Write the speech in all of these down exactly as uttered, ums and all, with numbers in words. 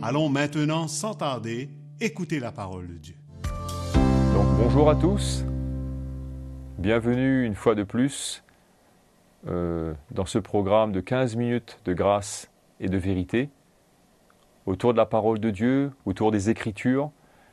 Allons maintenant, sans tarder, écouter la parole de Dieu. Donc bonjour à tous, bienvenue une fois de plus euh, dans ce programme de quinze minutes de grâce et de vérité, autour de la parole de Dieu, autour des Écritures.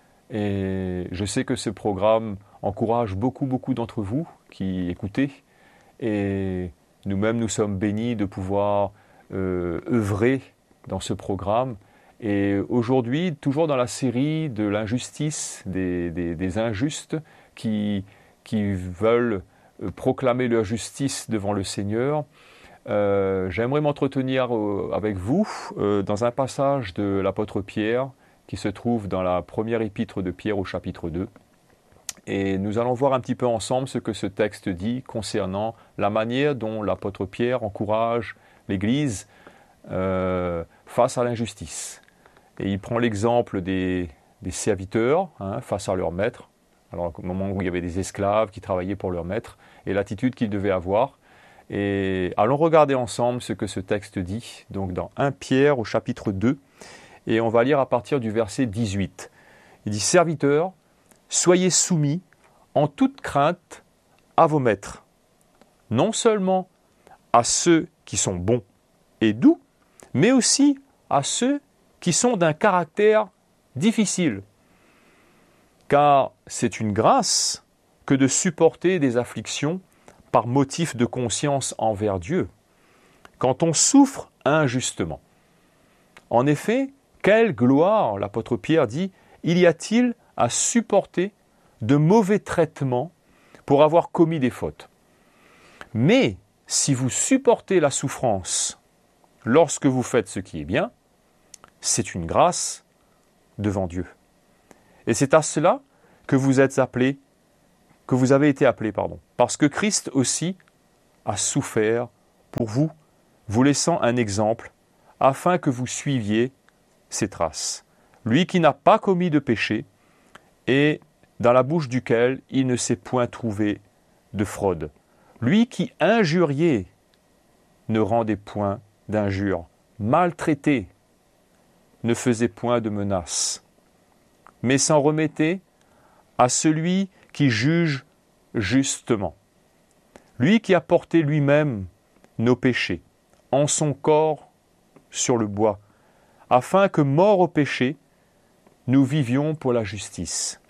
Et je sais que ce programme encourage beaucoup, beaucoup d'entre vous qui écoutez. Et nous-mêmes, nous sommes bénis de pouvoir euh, œuvrer dans ce programme. Et aujourd'hui, toujours dans la série de l'injustice, des, des, des injustes qui, qui veulent proclamer leur justice devant le Seigneur, euh, j'aimerais m'entretenir euh, avec vous euh, dans un passage de l'apôtre Pierre qui se trouve dans la première épître de Pierre au chapitre deux. Et nous allons voir un petit peu ensemble ce que ce texte dit concernant la manière dont l'apôtre Pierre encourage l'Église euh, face à l'injustice. Et il prend l'exemple des, des serviteurs hein, face à leur maître. Alors au moment où il y avait des esclaves qui travaillaient pour leur maître et l'attitude qu'ils devaient avoir. Et allons regarder ensemble ce que ce texte dit, donc dans premier Pierre au chapitre deux, et on va lire à partir du verset dix-huit. Il dit « Serviteurs, soyez soumis en toute crainte à vos maîtres, non seulement à ceux qui sont bons et doux, mais aussi à ceux qui sont d'un caractère difficile. Car c'est une grâce que de supporter des afflictions par motif de conscience envers Dieu, quand on souffre injustement. En effet, quelle gloire, l'apôtre Pierre dit, il y a-t-il à supporter de mauvais traitements pour avoir commis des fautes. Mais si vous supportez la souffrance lorsque vous faites ce qui est bien, c'est une grâce devant Dieu. Et c'est à cela que vous êtes appelés, que vous avez été appelés, pardon, parce que Christ aussi a souffert pour vous, vous laissant un exemple, afin que vous suiviez ses traces. Lui qui n'a pas commis de péché, et dans la bouche duquel il ne s'est point trouvé de fraude. Lui qui injuriait ne rendait point d'injure, maltraité ne faisait point de menaces, mais s'en remettait à celui qui juge justement. Lui qui a porté lui-même nos péchés en son corps sur le bois, afin que, morts au péché, nous vivions pour la justice.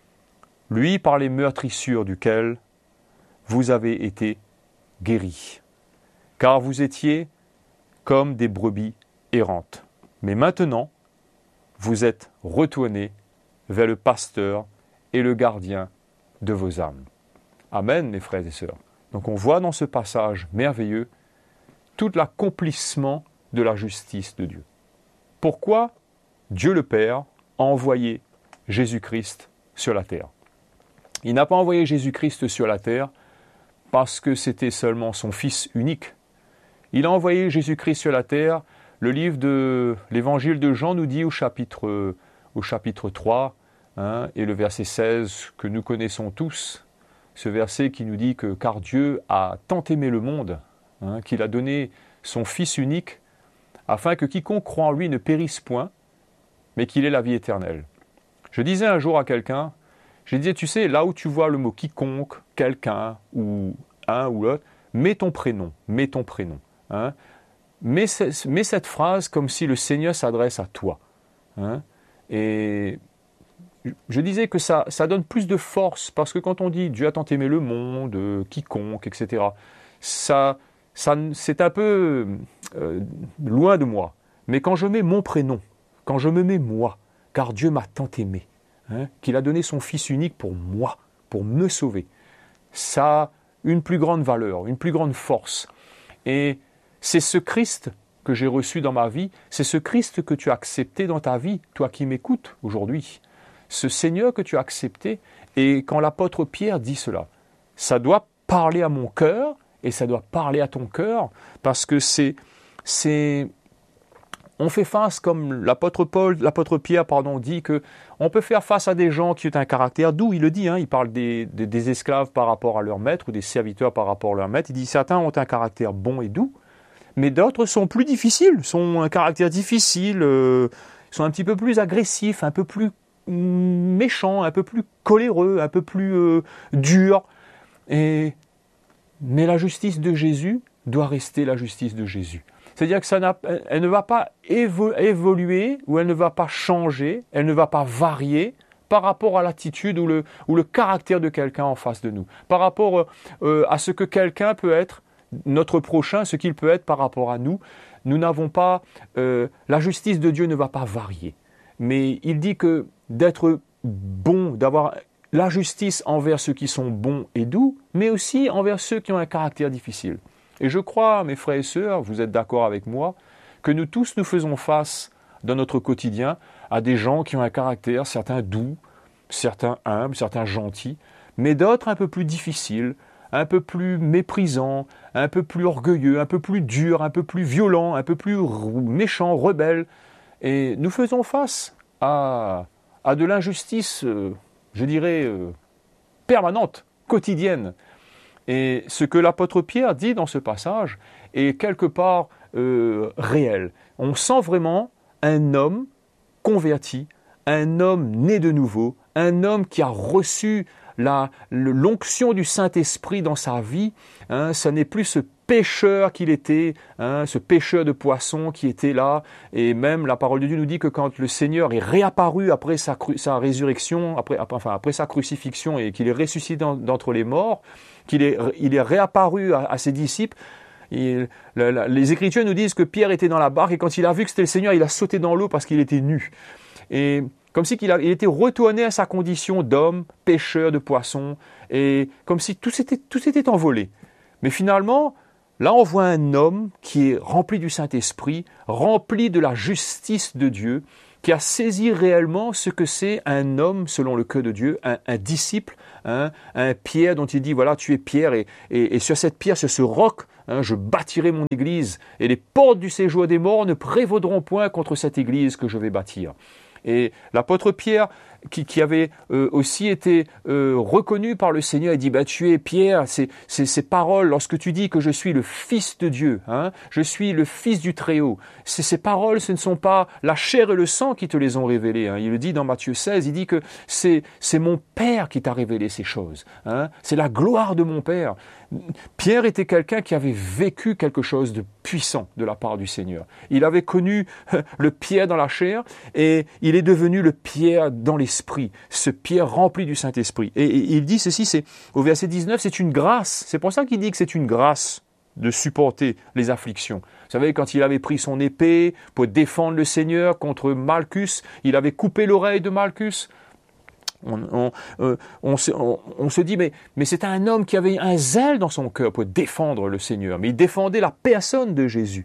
Lui par les meurtrissures duquel vous avez été guéris, car vous étiez comme des brebis errantes. Mais maintenant, vous êtes retournés vers le pasteur et le gardien de vos âmes. Amen, mes frères et sœurs. Donc on voit dans ce passage merveilleux tout l'accomplissement de la justice de Dieu. Pourquoi Dieu le Père a envoyé Jésus-Christ sur la terre? Il n'a pas envoyé Jésus-Christ sur la terre parce que c'était seulement son Fils unique. Il a envoyé Jésus-Christ sur la terre. Le livre de l'Évangile de Jean nous dit au chapitre, au chapitre trois, hein, et le verset seize que nous connaissons tous, ce verset qui nous dit que « Car Dieu a tant aimé le monde, hein, qu'il a donné son Fils unique, afin que quiconque croit en lui ne périsse point, mais qu'il ait la vie éternelle. » Je disais un jour à quelqu'un, je disais, tu sais, là où tu vois le mot « quiconque »,« quelqu'un » ou « un » ou « l'autre », mets ton prénom, mets ton prénom, hein. Mets, mets cette phrase comme si le Seigneur s'adresse à toi. Hein? Et je disais que ça, ça donne plus de force, parce que quand on dit « Dieu a tant aimé le monde euh, »,« quiconque », et cetera, ça, ça, c'est un peu euh, loin de moi. Mais quand je mets mon prénom, quand je me mets moi, car Dieu m'a tant aimé, hein, qu'il a donné son Fils unique pour moi, pour me sauver, ça a une plus grande valeur, une plus grande force. Et c'est ce Christ que j'ai reçu dans ma vie, c'est ce Christ que tu as accepté dans ta vie, toi qui m'écoutes aujourd'hui. Ce Seigneur que tu as accepté, et quand l'apôtre Pierre dit cela, ça doit parler à mon cœur, et ça doit parler à ton cœur, parce que c'est, c'est, on fait face, comme l'apôtre Paul, l'apôtre Pierre, pardon, dit que on peut faire face à des gens qui ont un caractère doux. Il le dit, hein, il parle des, des, des esclaves par rapport à leur maître ou des serviteurs par rapport à leur maître. Il dit certains ont un caractère bon et doux, mais d'autres sont plus difficiles, sont un caractère difficile. Euh, sont un petit peu plus agressifs, un peu plus méchants, un peu plus coléreux, un peu plus euh, durs. Et... Mais la justice de Jésus doit rester la justice de Jésus. C'est-à-dire que ça n'a, elle ne va pas évo- évoluer ou elle ne va pas changer, elle ne va pas varier par rapport à l'attitude ou le, ou le caractère de quelqu'un en face de nous, par rapport euh, à ce que quelqu'un peut être, notre prochain, ce qu'il peut être par rapport à nous. Nous n'avons pas, euh, la justice de Dieu ne va pas varier. Mais il dit que d'être bon, d'avoir la justice envers ceux qui sont bons et doux, mais aussi envers ceux qui ont un caractère difficile. Et je crois, mes frères et sœurs, vous êtes d'accord avec moi, que nous tous nous faisons face dans notre quotidien à des gens qui ont un caractère, certains doux, certains humbles, certains gentils, mais d'autres un peu plus difficiles, un peu plus méprisants, un peu plus orgueilleux, un peu plus durs, un peu plus violents, un peu plus méchants, rebelles. Et nous faisons face à, à de l'injustice, euh, je dirais, euh, permanente, quotidienne. Et ce que l'apôtre Pierre dit dans ce passage est quelque part euh, réel. On sent vraiment un homme converti, un homme né de nouveau, un homme qui a reçu la, l'onction du Saint-Esprit dans sa vie. Hein, ce n'est plus ce pêcheur qu'il était, hein, ce pêcheur de poissons qui était là. Et même la parole de Dieu nous dit que quand le Seigneur est réapparu après sa, cru, sa résurrection, après, enfin, après sa crucifixion et qu'il est ressuscité d'entre les morts, qu'il est, il est réapparu à, à ses disciples, il, la, la, les Écritures nous disent que Pierre était dans la barque et quand il a vu que c'était le Seigneur, il a sauté dans l'eau parce qu'il était nu. Et comme si qu'il a, il était retourné à sa condition d'homme, pêcheur de poissons, et comme si tout s'était, tout s'était envolé. Mais finalement, là on voit un homme qui est rempli du Saint-Esprit, rempli de la justice de Dieu, qui a saisi réellement ce que c'est un homme selon le cœur de Dieu, un, un disciple, hein, un Pierre dont il dit, voilà, tu es Pierre, et, et, et sur cette pierre, sur ce roc, hein, je bâtirai mon église, et les portes du séjour des morts ne prévaudront point contre cette église que je vais bâtir. Et l'apôtre Pierre, qui, qui avait euh, aussi été euh, reconnu par le Seigneur, il dit, bah, tu es Pierre, c'est, c'est, ces paroles, lorsque tu dis que je suis le Fils de Dieu, hein, je suis le Fils du Très-Haut, c'est, ces paroles, ce ne sont pas la chair et le sang qui te les ont révélées. Hein. Il le dit dans Matthieu seize, il dit que c'est, c'est mon Père qui t'a révélé ces choses. Hein. C'est la gloire de mon Père. Pierre était quelqu'un qui avait vécu quelque chose de puissant de la part du Seigneur. Il avait connu le Pierre dans la chair et il est devenu le Pierre dans l'esprit, ce Pierre rempli du Saint-Esprit. Et, et il dit ceci, c'est au verset dix-neuf, c'est une grâce. C'est pour ça qu'il dit que c'est une grâce de supporter les afflictions. Vous savez, quand il avait pris son épée pour défendre le Seigneur contre Malchus, il avait coupé l'oreille de Malchus. On, on, euh, on, se, on, on se dit, mais, mais c'est un homme qui avait un zèle dans son cœur pour défendre le Seigneur, mais il défendait la personne de Jésus.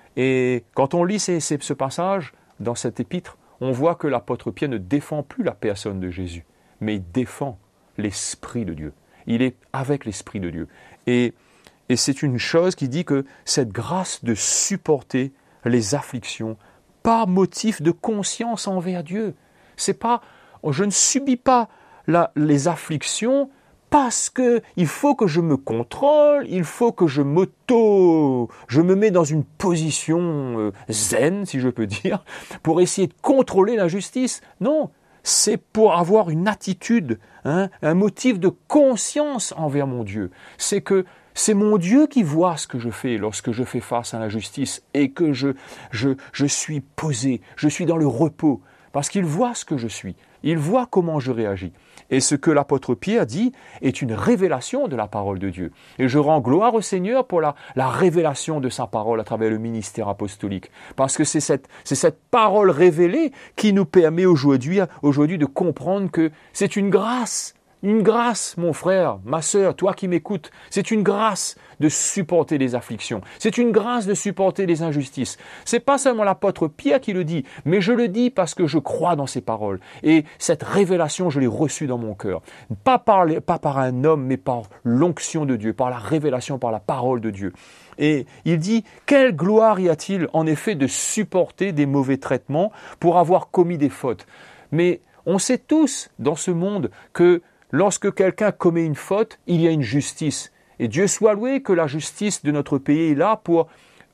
Et quand on lit ces, ces, ce passage dans cet épître, on voit que l'apôtre Pierre ne défend plus la personne de Jésus, mais il défend l'Esprit de Dieu. Il est avec l'Esprit de Dieu. Et, et c'est une chose qui dit que cette grâce de supporter les afflictions par motif de conscience envers Dieu, c'est pas... Je ne subis pas la, les afflictions parce que il faut que je me contrôle, il faut que je m'auto, je me mets dans une position euh, zen, si je peux dire, pour essayer de contrôler l'injustice. Non, c'est pour avoir une attitude, hein, un motif de conscience envers mon Dieu. C'est que c'est mon Dieu qui voit ce que je fais lorsque je fais face à l'injustice et que je, je, je suis posé, je suis dans le repos, parce qu'il voit ce que je suis. Il voit comment je réagis. Et ce que l'apôtre Pierre dit est une révélation de la parole de Dieu. Et je rends gloire au Seigneur pour la, la révélation de sa parole à travers le ministère apostolique. Parce que c'est cette, c'est cette parole révélée qui nous permet aujourd'hui, aujourd'hui de comprendre que c'est une grâce. Une grâce, mon frère, ma sœur, toi qui m'écoutes, c'est une grâce de supporter les afflictions. C'est une grâce de supporter les injustices. C'est pas seulement l'apôtre Pierre qui le dit, mais je le dis parce que je crois dans ses paroles. Et cette révélation, je l'ai reçue dans mon cœur. Pas par, les, pas par un homme, mais par l'onction de Dieu, par la révélation, par la parole de Dieu. Et il dit, quelle gloire y a-t-il en effet de supporter des mauvais traitements pour avoir commis des fautes? Mais on sait tous dans ce monde que lorsque quelqu'un commet une faute, il y a une justice. Et Dieu soit loué que la justice de notre pays est là pour,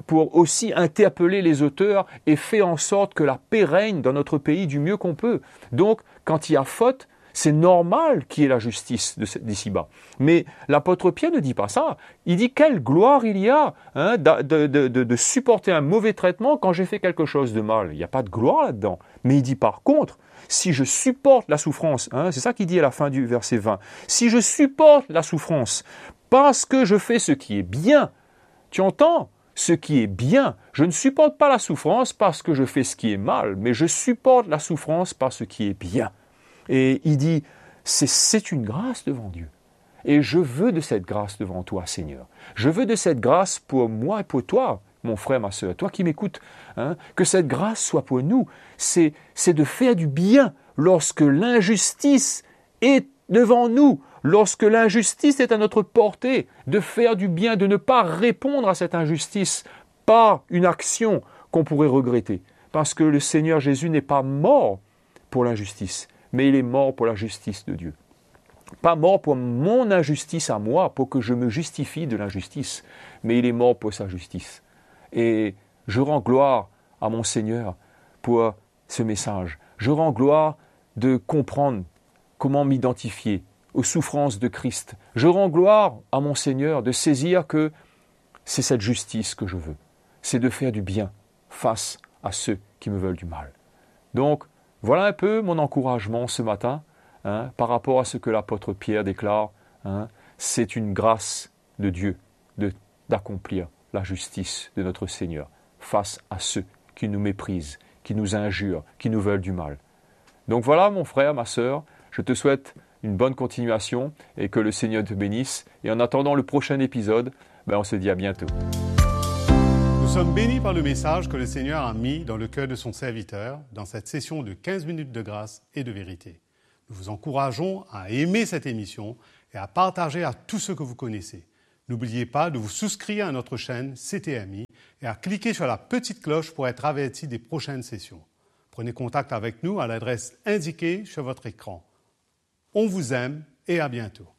pour aussi interpeller les auteurs et faire en sorte que la paix règne dans notre pays du mieux qu'on peut. Donc, quand il y a faute, c'est normal qu'il y ait la justice d'ici-bas. Mais l'apôtre Pierre ne dit pas ça. Il dit quelle gloire il y a hein, de, de, de, de supporter un mauvais traitement quand j'ai fait quelque chose de mal. Il n'y a pas de gloire là-dedans. Mais il dit par contre, si je supporte la souffrance, hein, c'est ça qu'il dit à la fin du verset vingt, si je supporte la souffrance parce que je fais ce qui est bien, tu entends ? Ce qui est bien. Je ne supporte pas la souffrance parce que je fais ce qui est mal, mais je supporte la souffrance par ce qui est bien. Et il dit, c'est, c'est une grâce devant Dieu. Et je veux de cette grâce devant toi, Seigneur. Je veux de cette grâce pour moi et pour toi, mon frère, ma sœur, toi qui m'écoutes, hein, que cette grâce soit pour nous. C'est, c'est de faire du bien lorsque l'injustice est devant nous, lorsque l'injustice est à notre portée, de faire du bien, de ne pas répondre à cette injustice par une action qu'on pourrait regretter. Parce que le Seigneur Jésus n'est pas mort pour l'injustice, mais il est mort pour la justice de Dieu. Pas mort pour mon injustice à moi, pour que je me justifie de l'injustice, mais il est mort pour sa justice. Et je rends gloire à mon Seigneur pour ce message. Je rends gloire de comprendre comment m'identifier aux souffrances de Christ. Je rends gloire à mon Seigneur de saisir que c'est cette justice que je veux. C'est de faire du bien face à ceux qui me veulent du mal. Donc, voilà un peu mon encouragement ce matin hein, par rapport à ce que l'apôtre Pierre déclare. Hein, c'est une grâce de Dieu de, d'accomplir la justice de notre Seigneur face à ceux qui nous méprisent, qui nous injurent, qui nous veulent du mal. Donc voilà mon frère, ma sœur, je te souhaite une bonne continuation et que le Seigneur te bénisse. Et en attendant le prochain épisode, ben on se dit à bientôt. Nous sommes bénis par le message que le Seigneur a mis dans le cœur de son serviteur dans cette session de quinze minutes de grâce et de vérité. Nous vous encourageons à aimer cette émission et à partager à tous ceux que vous connaissez. N'oubliez pas de vous souscrire à notre chaîne C T M I et à cliquer sur la petite cloche pour être averti des prochaines sessions. Prenez contact avec nous à l'adresse indiquée sur votre écran. On vous aime et à bientôt.